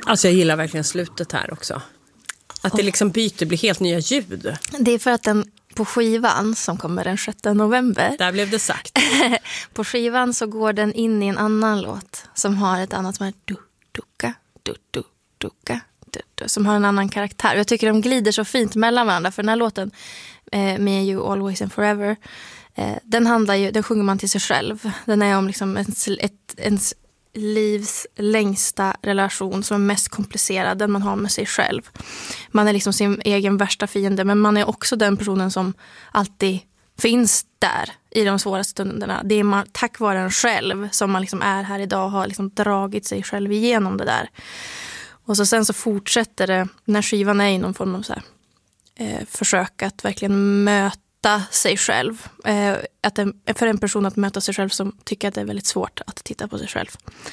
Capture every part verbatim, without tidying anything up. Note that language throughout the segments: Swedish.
Alltså jag gillar verkligen slutet här också. Att det liksom byter, blir helt nya ljud. Det är för att den på skivan som kommer den sjätte november. Där blev det sagt. På skivan så går den in i en annan låt som har ett annat som är du, duka, du, du, duka, du, du, som har en annan karaktär. Jag tycker de glider så fint mellan varandra, för den här låten eh, Me and You Always and Forever, eh, den handlar ju, den sjunger man till sig själv. Den är om liksom ens, ett, ens livs längsta relation som är mest komplicerad, den man har med sig själv. Man är liksom sin egen värsta fiende, men man är också den personen som alltid finns där i de svåra stunderna. Det är man, tack vare en själv som man liksom är här idag och har liksom dragit sig själv igenom det där. Och så sen så fortsätter det, när skivan är i någon form av så här, eh, försök att verkligen möta sig själv. Eh, att en, för en person att möta sig själv som tycker att det är väldigt svårt att titta på sig själv.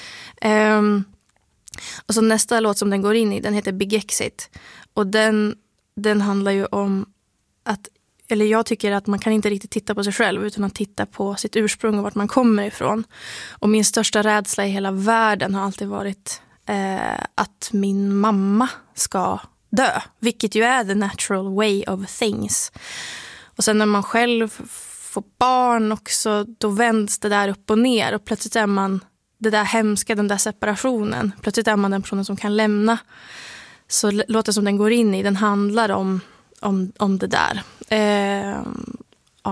Eh, och så nästa låt som den går in i, den heter Big Exit. Och den, den handlar ju om att, eller jag tycker att man kan inte riktigt titta på sig själv utan att titta på sitt ursprung och vart man kommer ifrån. Och min största rädsla i hela världen har alltid varit eh, att min mamma ska dö. Vilket ju är the natural way of things. Och sen när man själv får barn också, då vänds det där upp och ner. Och plötsligt är man det där hemska, den där separationen. Plötsligt är man den personen som kan lämna. Så låten som den går in i, den handlar om, om, om det där. Eh, ja.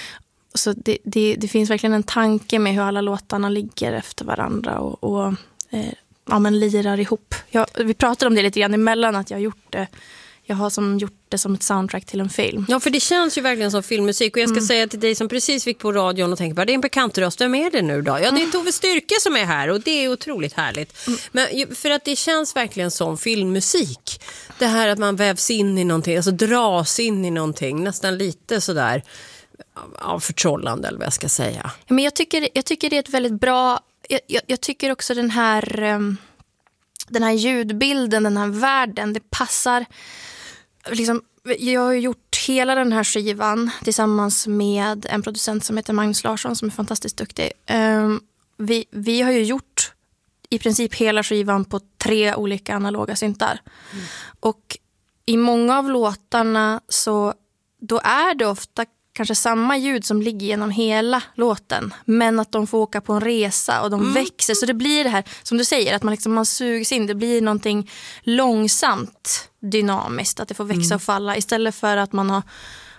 Så det, det, det finns verkligen en tanke med hur alla låtarna ligger efter varandra och, och eh, ja, men lirar ihop. Jag, vi pratade om det lite grann emellan, att jag har gjort det. Jag har som gjort det som ett soundtrack till en film. Ja, för det känns ju verkligen som filmmusik. Och jag ska mm. säga till dig som precis fick på radion och tänker bara, det är en bekant röst, vem är det nu då? Ja, det är Tove Styrke som är här och det är otroligt härligt. Mm. Men för att det känns verkligen som filmmusik. Det här att man vävs in i någonting, alltså dras in i någonting, nästan lite sådär ja, förtrollande eller vad jag ska säga. Ja, men jag tycker, jag tycker det är ett väldigt bra, jag, jag, jag tycker också den här um, den här ljudbilden, den här världen, det passar liksom. Jag har gjort hela den här skivan tillsammans med en producent som heter Magnus Larsson som är fantastiskt duktig. Um, vi, vi har ju gjort i princip hela skivan på tre olika analoga syntar. Mm. Och i många av låtarna så då är det ofta kanske samma ljud som ligger genom hela låten, men att de får åka på en resa och de mm. växer. Så det blir det här, som du säger, att man, liksom, man sugs in. Det blir någonting långsamt dynamiskt, att det får växa mm. och falla. Istället för att man har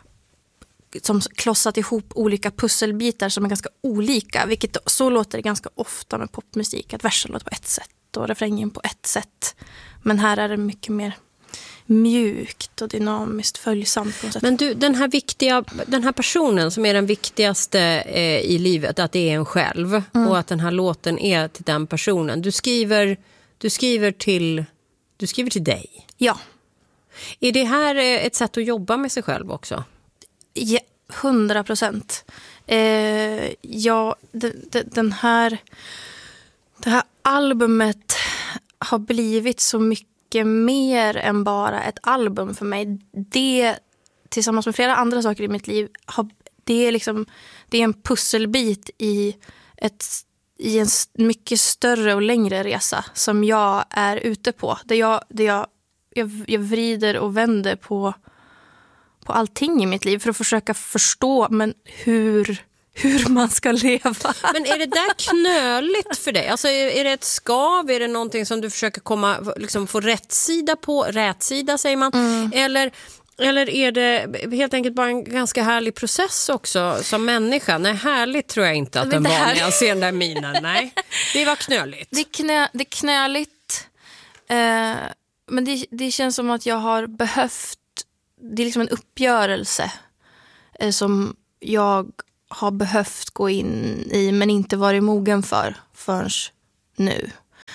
som klossat ihop olika pusselbitar som är ganska olika. Vilket så låter det ganska ofta med popmusik. Att versen låter på ett sätt och refrängen på ett sätt. Men här är det mycket mer mjukt och dynamiskt, följsamt på något sätt. Men du, den här viktiga, den här personen som är den viktigaste eh, i livet, att det är en själv mm. och att den här låten är till den personen. Du skriver, du skriver till, du skriver till dig. Ja. Är det här ett sätt att jobba med sig själv också? Ja, hundra procent. Eh, ja, de, de, den här, det här albumet har blivit så mycket mer än bara ett album för mig. Det tillsammans med flera andra saker i mitt liv har, det är liksom det är en pusselbit i ett i en mycket större och längre resa som jag är ute på. Där jag där jag, jag jag vrider och vänder på på allting i mitt liv för att försöka förstå men hur hur man ska leva. Men är det där knöligt för dig? Alltså är, är det ett skav? Är det någonting som du försöker komma, liksom få rätt sida på? Rätt sida säger man. Mm. Eller, eller är det helt enkelt bara en ganska härlig process också som människa? Nej, härligt tror jag inte att den var när jag ser den där minen. Nej, det var knöligt. Det är, knö, det är knöligt. Eh, men det, det känns som att jag har behövt, det är liksom en uppgörelse eh, som jag har behövt gå in i men inte varit mogen för förrän nu.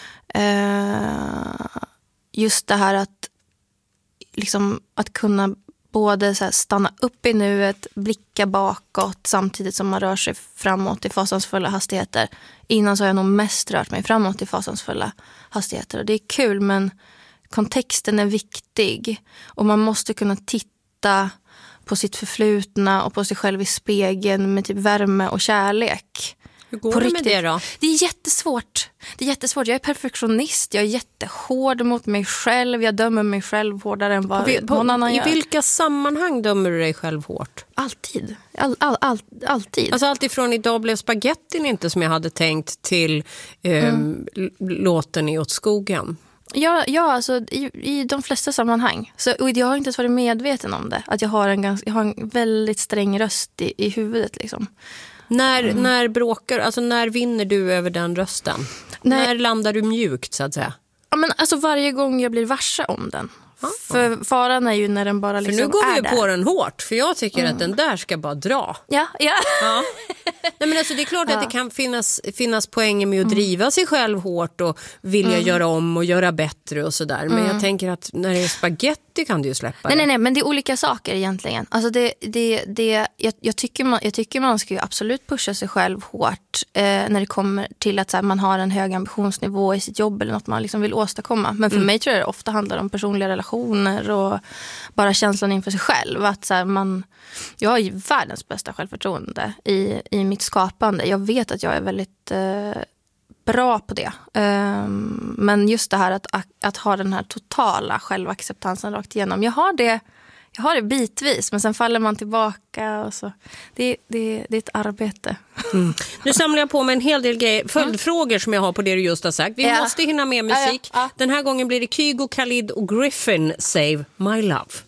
Eh, just det här att liksom att kunna både så här stanna upp i nuet, blicka bakåt samtidigt som man rör sig framåt i fasansfulla hastigheter. Innan så har jag nog mest rört mig framåt i fasansfulla hastigheter och det är kul, men kontexten är viktig och man måste kunna titta på sitt förflutna och på sig själv i spegeln med typ värme och kärlek. Hur går På det med riktigt. det då? Det är jättesvårt. Det är jättesvårt. Jag är perfektionist. Jag är jättehård mot mig själv. Jag dömer mig själv hårdare än vad På, någon annan I gör. vilka sammanhang dömer du dig själv hårt? Alltid. All, all, all, alltid. Alltså allt ifrån idag blev spagettin inte som jag hade tänkt till eh, mm. låten i åt skogen. Ja, ja alltså i, i de flesta sammanhang. Så, och jag har inte ens varit medveten om det. Att jag har en, ganska, jag har en väldigt sträng röst i, i huvudet liksom. När, Mm. när bråkar, alltså när vinner du över den rösten? När, när landar du mjukt så att säga? Ja, men alltså varje gång jag blir varse om den. Ah. För faran är ju när den bara liksom är där. För nu går vi ju där. på den hårt. För jag tycker mm. att den där ska bara dra. Ja, ja. ja. Nej, men alltså, det är klart ja. att det kan finnas, finnas poänger med att mm. driva sig själv hårt och vilja mm. göra om och göra bättre och sådär. Men mm. jag tänker att när det är spaghetti kan du ju släppa nej, det. Nej, nej, men det är olika saker egentligen. Alltså det, det, det, jag, jag, tycker man, jag tycker man ska ju absolut pusha sig själv hårt eh, när det kommer till att så här, man har en hög ambitionsnivå i sitt jobb eller något man liksom vill åstadkomma. Men för mm. mig tror jag det ofta handlar om personliga relationer och bara känslan inför sig själv. Att så här, man, jag har ju världens bästa självförtroende i, i mitt skapande. Jag vet att jag är väldigt eh, bra på det. Um, men just det här att, att ha den här totala självacceptansen rakt igenom. Jag har det, jag har det bitvis, men sen faller man tillbaka. Och så. Det, det, det är ett arbete. Mm. Nu samlar jag på med en hel del grejer, följdfrågor som jag har på det du just har sagt. Vi ja. måste hinna med musik. Ja, ja, ja. Den här gången blir det Kygo, Khalid och Griffin, Save My Love.